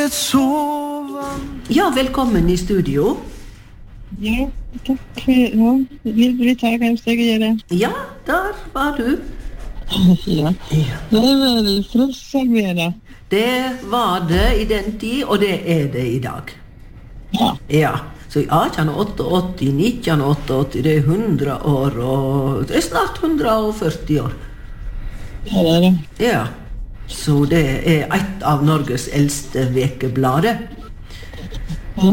Ja, velkommen I studio. Ja, takk. Ja, vil du ta hvem skal jeg gjøre? Ja, der var du. Ja, det vel frelsesarbeid. Det var det I den tid, og det det I dag. Ja. Ja, så I 1888, 1988, det 100 år, og det snart 140 år. Ja, det. Ja, så det et av Norges eldste vekeblader. Ja.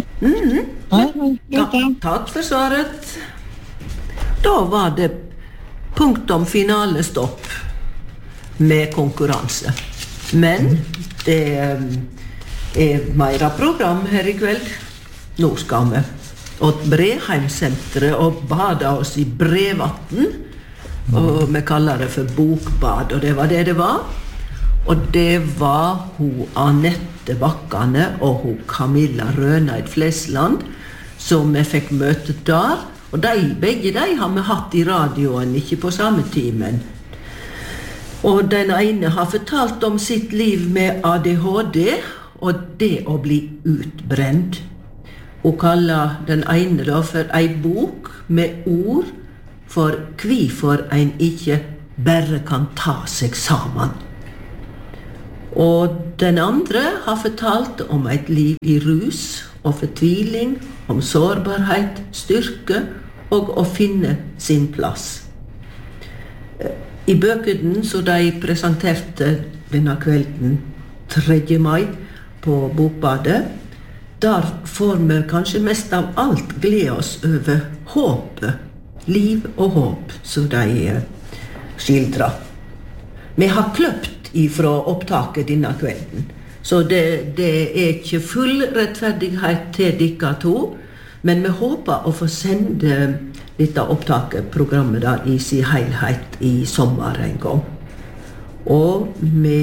Takk for svaret. Da var det punktum finalestopp med konkurranse. Men det mer program her I kveld. Nå skal vi åt Breheimsenteret og bada oss I brevatten. Og vi kaller det for bokbad, og det var det var. Og det var hun Anette Bakkane og hun Camilla Røneid Flesland som vi fikk møte der. Og begge de har vi hatt I radioen, ikke på samme timen. Og den ene har fortalt om sitt liv med ADHD og det å bli utbrent. Hun kaller den ene da for en bok med ord for hvorfor en ikke bare kan ta seg sammen. Og den andre har fortalt om et liv I rus og fortviling, om sårbarhet, styrke og å finne sin plass. I bøkene så de presenterte denne kvelden 3. mai på Bokbadet, der får vi kanskje mest av alt glede oss over håpet, liv og håp, så de skildrer. Vi har kløpt ifra opptaket denne kvelden, så det ikke full rettferdighet til dere to, men vi håper å få sende dette opptaket, programmet der, I sin helhet I sommer en gang. Og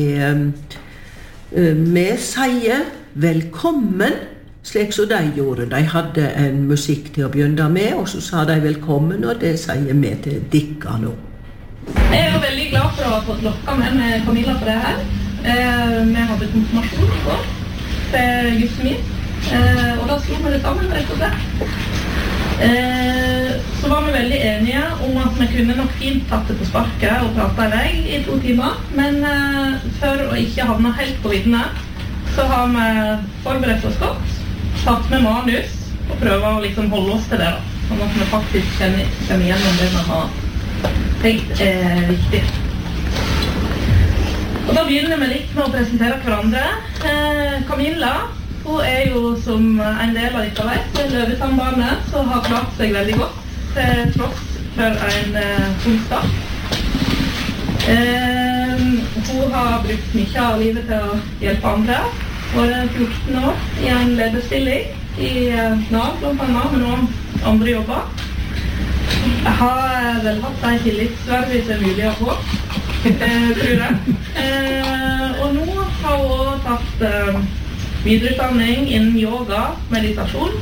vi sier velkommen, slik som de gjorde. De hadde en musikk til å begynne med, og så sa de velkommen, og det sier vi til dere nå. Jeg jo veldig glad for å ha fått lokket med Camilla på det her. Vi hadde konfirmasjon I går til gutten min, og da slo vi det sammen, rett og slett. Så var vi veldig enige om at vi kunne nok fint tatt det på sparket og pratet I vei I 2 timer, men for å ikke havne helt på viddene, så har vi forberedt oss godt, tatt med manus og prøver å liksom holde oss til det, sånn at vi faktisk kjenner igjennom det vi har tenkt viktig. Og da begynner vi litt med å presentere hverandre. Camilla, hun jo som en del av dere vet, løvetannbarnet, så har klart seg veldig godt, til tross for en onsdag. Hun har brukt mye av livet til å hjelpe andre. Hun 14 år I en lederstilling I NAV, blant annet, med noen andre jobber. Jeg har vel hatt en tillitsverv hvis det mulig å få, tror jeg. Og nå har hun tatt videreutdanning innen yoga, meditasjon,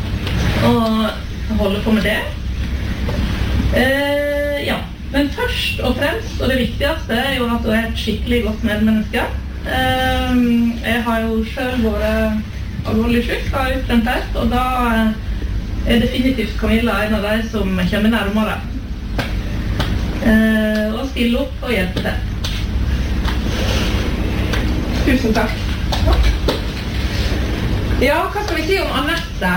og holder på med det. Ja, men først og fremst, og det viktigste jo at hun et skikkelig godt medmenneske. Jeg har jo selv vært alvorlig syk, har utbrenthet, og da definitivt Camilla en av de som kommer nærmere. Og stille opp og hjelpe til. Tusen takk. Ja, hva skal vi si om Anette?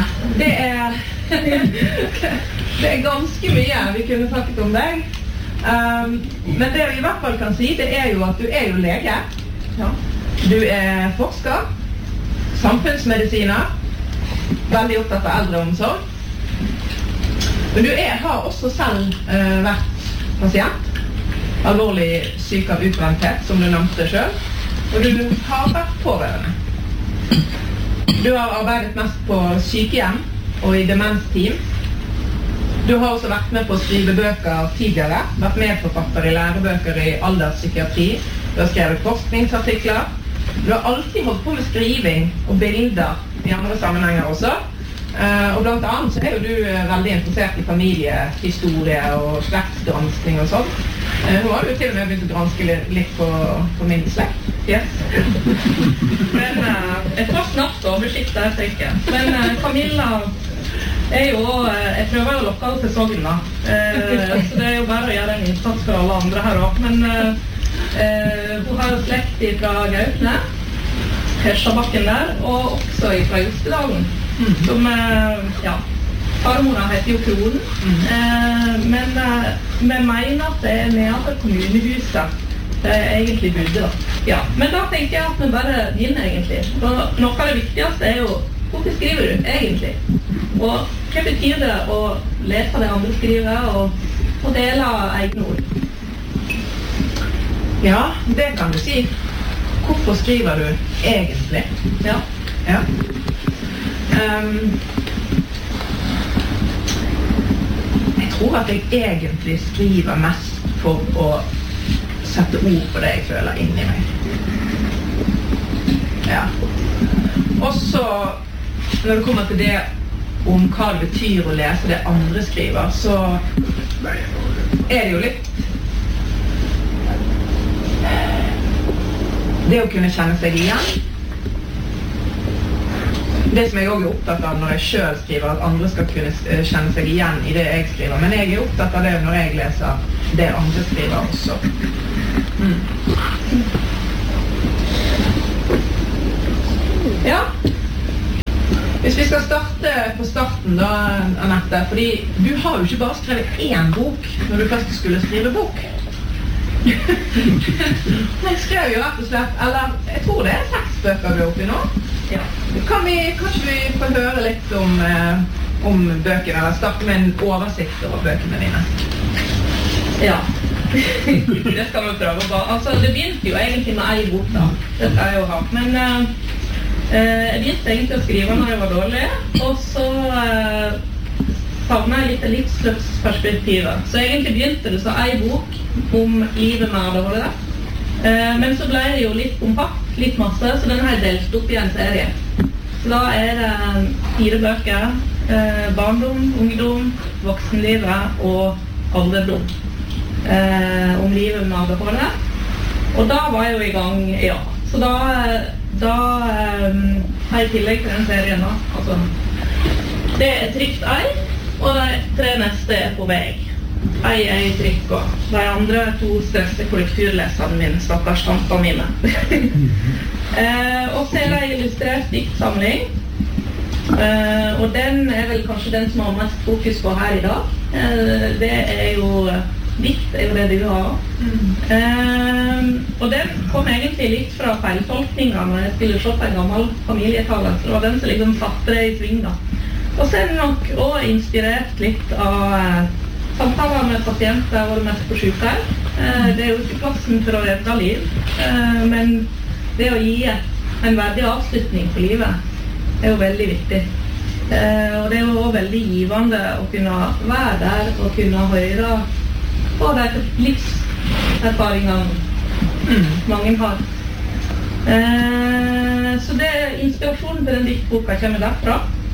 Det ganske mye vi kunne snakket om deg. Men det vi I hvert fall kan si, det jo at du jo lege. Ja. Du forsker, samfunnsmedisiner, veldig opptatt av eldreomsorg. Men du har også selv vært pasient, alvorlig syk av utbrenthet, som du nevnte selv, og du har vært pårørende. Du har arbeidet mest på sykehjem og I demensteam. Du har også vært med på å skrive bøker tidligere, vært medforfatter I lærebøker I alderspsykiatri, du har skrevet forskningsartikler. Du har alltid holdt på med skriving og bilder I andre sammenhenger også. Og blant annet så jo du veldig interessert I familiehistorie og slektsgransking og sånt. Hun har jo til og med begynt å granske litt på min slekt. Yes. Men jeg får snart oversikt der, tenker jeg. Men Camilla jo, jeg prøver jo å lokke henne til Sogn da. Så det jo bare å gjøre en innsats for alle andre her også. Men hun har jo slekt fra Gautne, Hershabakken der, og også fra Jostedalen. Som, ja, farmora heter jo Kronen, men vi mener at det nedenfor kommunehuset egentlig bodde da. Ja, men da tenker jeg at vi bare begynner egentlig. Og noe av det viktigste jo, hvorfor skriver du egentlig? Og hva betyr det å lese det andre skriver og dele egne ord? Ja, det kan du si. Hvorfor skriver du egentlig? Ja. Ja. Jeg tror at jeg egentlig skriver mest for å sette ord på det jeg føler inni meg. Ja. Og så, når det kommer til det om hva det betyr å lese det andre skriver, så det jo litt det å kunne kjenne seg igjen. Det som jeg også opptatt av når jeg selv skriver, at andre skal kunne kjenne seg igjen i det jeg skriver. Men jeg opptatt av det når jeg leser det andre skriver også. Ja. Hvis vi skal starte på starten da, Annette, fordi du har jo ikke bare skrevet én bok når du først skulle skrive bok. Jeg skrev jo rett og slett, eller jeg tror det 6 bøker du oppi nå. Ja. Kanskje vi får høre litt om bøkene, eller starte med en oversikt over bøkene dine? Ja, det skal vi prøve på. Altså, det begynte jo egentlig med en bok da, det skal jeg jo ha. Men jeg begynte egentlig å skrive når jeg var dårlig, og så savnet jeg litt livsløpsperspektivet. Så egentlig begynte det så en bok om livet med ADHD. Men så ble det jo litt kompakt, litt masse, så den har jeg delt opp i en serie. Så da det 4 bøker, barndom, ungdom, voksenlivet og alderdom. Om livet med ADHD. Og da var jeg jo i gang, ja. Så da har jeg tillegg til den serien da. Altså, det trygt ei, og de 3 neste på vei. Ei i trykk, og de andre 2 største korrekturleserne mine, stakkars tantene mine. Og så det illustrert diktsamling, og den vel kanskje den som har mest fokus på her i dag. Det jo dikt, jo det du har. Og den kom egentlig litt fra feiltolkninger når jeg skulle se på en gammel familietale, så det var den som liksom satte det i sving da. Og så det nok også inspirert litt av samtaler med pasienter og det mest på sykehjem. Det jo ikke plassen for å redde liv, men det å gi en verdig avslutning på livet jo veldig viktig. Og det jo også veldig givende å kunne være der og kunne høre på de livserfaringene mange har. Så det inspirasjonen til den diktboka kommer derfra.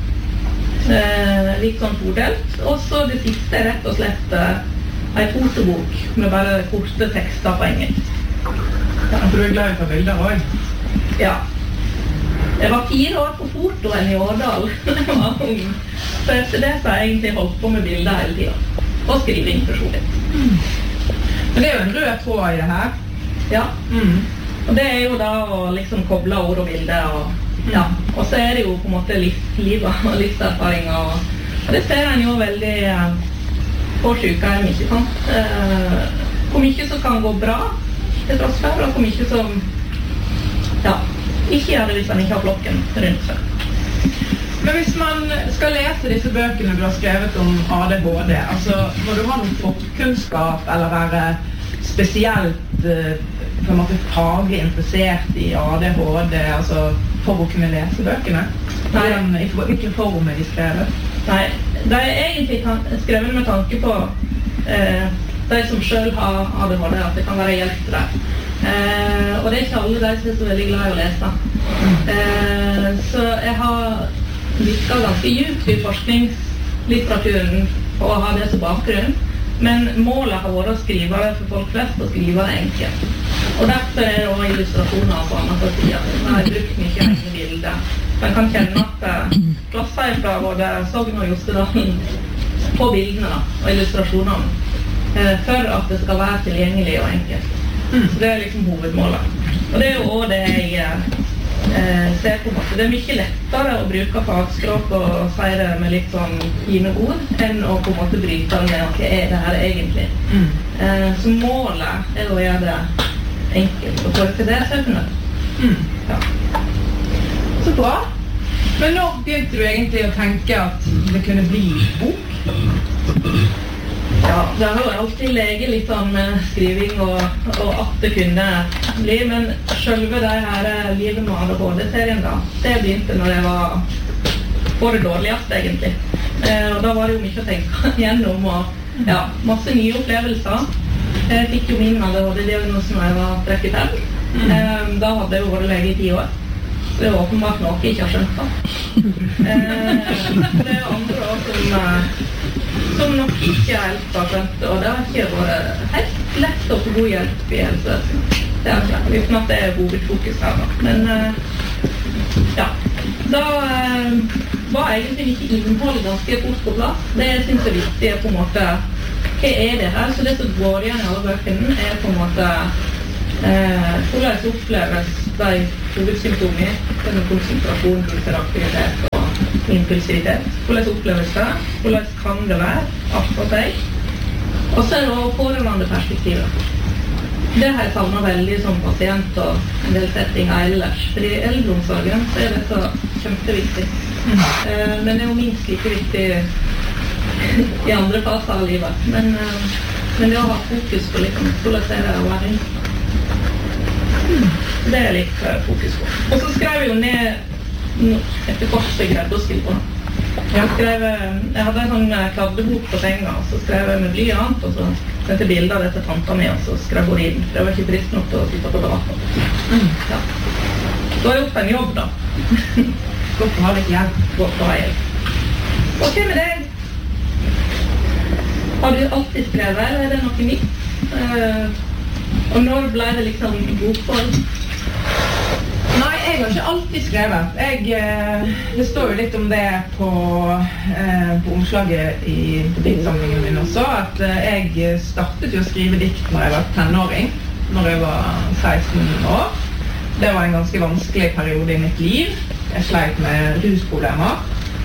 Litt sånn todelt. Og så det siste rett og slett en fotobok med bare korte tekster på engelsk. Ja, du glad i å ta bilder også? Ja. Jeg var 4 år på fotoen i Årdal da jeg var ung. Så etter det så har jeg egentlig holdt på med bilder hele tiden. Og skriving personlig. Men det jo en rød tråd i det her. Ja. Og det jo da å liksom koble ord og bilder og ja, og så det jo på en måte livslivet og livserfaringer og det ser en jo veldig på sykehjem, ikke sant? Hvor mye som kan gå bra til tross for, og hvor mye som ja, ikke gjør det hvis man ikke har flokken rundt seg. Men hvis man skal lese disse bøkene du har skrevet om ADHD, altså må du ha noen forkunnskap eller være spesielt på en måte faglig interessert i ADHD, altså for å kunne lese bøkene? Nei. Hvilke form de skrevet? Nei, de egentlig skrevet med tanke på de som selv har ADHD, at det kan være hjelp til dem. Og det ikke alle de som så veldig glad i å lese. Så jeg har visket ganske djupt i forskningslitteraturen på å ha det som bakgrunn. Men målet har vært å skrive det for folk flest og skrive det enkelt. Og derfor det også illustrasjoner på andre sider. Jeg har brukt mye egne bilder. Man kan kjenne at plasser fra både Sogn og Jostedalen på bildene da, og illustrasjonene for at det skal være tilgjengelig og enkelt. Så det liksom hovedmålet. Og det jo også det jeg ser på en måte. Det mye lettere å bruke fagspråk og si det med litt sånn fine ord enn å på en måte bryte med hva det her egentlig. Så målet å gjøre det enkelt og tolke det selv. Ja. Så bra. Men når begynte du egentlig å tenke at det kunne bli bok? Ja, det har jo alltid leget litt sånn med skriving og at det kunne bli, men selve det her livet med ADHD-serien da, det begynte når jeg var på det dårligste egentlig. Og da var det jo mye å tenke gjennom og ja, masse nye opplevelser. Jeg fikk jo min ADHD-diagnosen når jeg var 35. Da hadde jeg jo vært lege i 10 år. Det er åpenbart noe jeg ikke har skjønt da. Det er andre år som nok ikke helt har skjønt, og det har ikke vært helt lett å få god hjelp i helsevesenet. Det er klart, uten at det er hovedfokus her da. Men ja, da var egentlig ikke innholdet ganske fort på plass. Det jeg synes er viktig på en måte, hva er det her? Så det som går igjen i alle bøkene er på en måte hvordan oppleves de hovedsymptomer, denne konsentrasjon, interaktivitet og impulsivitet. Hvordan oppleves det? Hvordan kan det være? Akkurat deg. Og så er det også pårørende perspektivet. Det har jeg savnet veldig som pasient og en del settinger ellers. For i eldreomsorgen så er dette kjempeviktig. Men det er jo minst like viktig i andre faser av livet. Men det å ha fokus på litt hvordan er det å være inn. Det er litt fokus på. Og så skrev jeg jo ned etter kort jeg greide å skrive på. Jeg hadde en sånn kladdebok på senga, og så skrev jeg med blyant, og så sendte bilder av dette tanta mi, og så skrev hun inn. Det var ikke trist nok til å sitte på debatten. Ja. Så har jeg gjort en jobb da. Godt å ha litt hjelp. Godt å ha hjelp. Ok med deg. Har du alltid skrevet, eller er det noe nytt? Og når ble det liksom bokform? Nei, jeg har ikke alltid skrevet. Det står jo litt om det på omslaget i diktsamlingen min også, at jeg startet jo å skrive dikt når jeg var tenåring, når jeg var 16 år. Det var en ganske vanskelig periode i mitt liv. Jeg sleit med rusproblemer,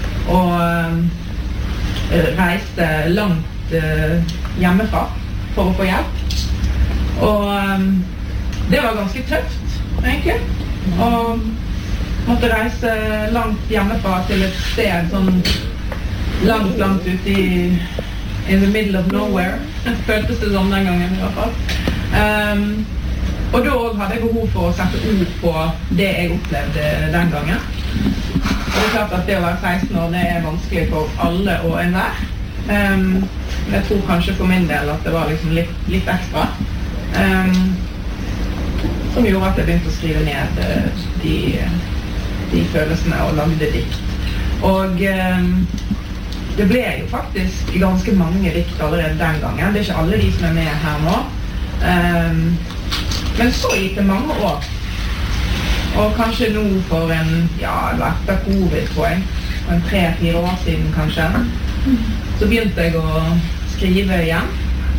og reiste langt hjemmefra for å få hjelp. Og det var ganske tøft, egentlig. Og måtte reise langt hjemmefra til et sted sånn langt ute in the middle of nowhere. Føltes det sånn den gangen i hvert fall. Og da hadde jeg behov for å sette ord på det jeg opplevde den gangen. Og det er klart at det å være 16 år, det er vanskelig for alle og enhver. Jeg tror kanskje for min del at det var liksom litt ekstra. Som gjorde at jeg begynte å skrive ned de følelsene og lagde dikt. Og det ble jo faktisk ganske mange dikt allerede den gangen. Det er ikke alle de som er med her nå. Men så gikk det mange år. Og kanskje nå for etter covid på en 3-4 år siden kanskje, så begynte jeg å skrive igjen.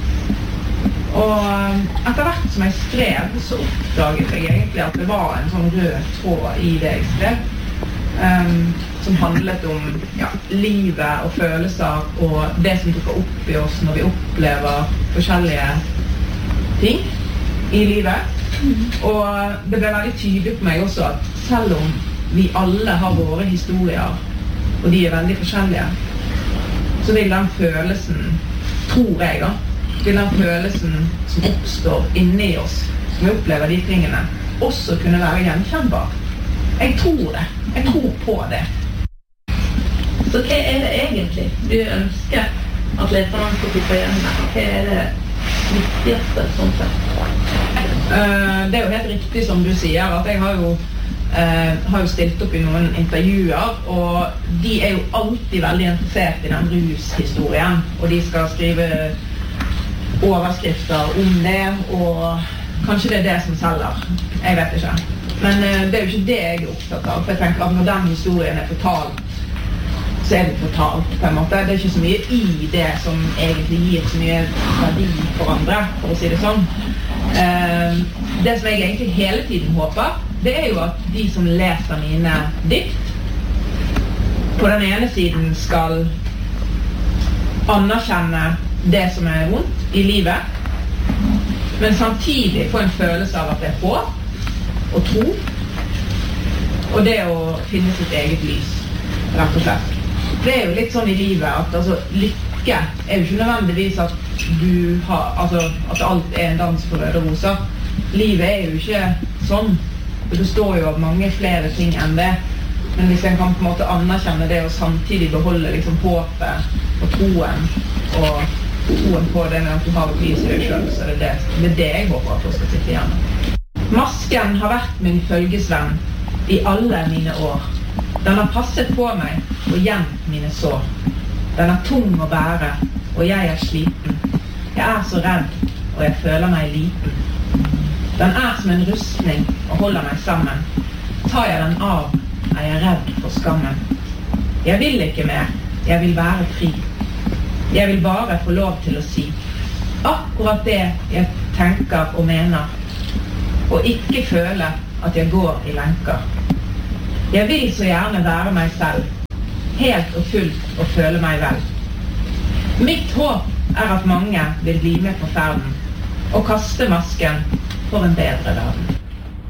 Og etter hvert som jeg skrev, så oppdaget jeg egentlig at det var en sånn rød tråd i det jeg skrev, som handlet om livet og følelser og det som dukker opp i oss når vi opplever forskjellige ting i livet. Og det ble veldig tydelig på meg også at selv om vi alle har våre historier, og de er veldig forskjellige, så vil den følelsen, tror jeg da, vil den følelsen som oppstår inni oss, som vi opplever de tingene, også kunne være gjenkjennbar. Jeg tror det. Jeg tror på det. Så hva er det egentlig du ønsker at leserne skal tippe igjen med? Hva er det viktigste sånn sett? Det er jo helt riktig som du sier, at jeg har jo stilt opp i noen intervjuer, og de er jo alltid veldig interessert i den rushistorien, og de skal skrive overskrifter om det, og kanskje det det som selger. Jeg vet ikke. Men det jo ikke det jeg opptatt av, for jeg tenker at når den historien fortalt, så det fortalt på en måte. Det ikke så mye i det som egentlig gir så mye verdi for andre, for å si det sånn. Det som jeg egentlig hele tiden håper, det jo at de som leser mine dikt, på den ene siden skal anerkjenne det som vondt i livet, men samtidig få en følelse av at det håp og tro, og det å finne sitt eget lys, rett og slett. Det jo litt sånn i livet at altså, lykke jo ikke nødvendigvis at du har, altså, at alt en dans på røde roser. Livet jo ikke sånn. Det består jo av mange flere ting enn det. Men hvis en kan på en måte anerkjenne det og samtidig beholde liksom håpet og troen på det med at du har et lys i deg selv, så det det jeg håper at du skal sitte igjen. Masken har vært min følgesvenn i alle mine år. Den har passet på meg og gjemt mine sår. Den tung å bære, og jeg sliten. Jeg så redd, og jeg føler meg liten. Den som en rustning og holder meg sammen. Tar jeg den av, jeg redd for skammen. Jeg vil ikke mer, jeg vil være fri. Jeg vil bare få lov til å si akkurat det jeg tenker og mener, og ikke føle at jeg går i lenker. Jeg vil så gjerne være meg selv, helt og fullt og føle meg vel. Mitt håp at mange vil bli med på ferden, og kaste masken for en bedre verden.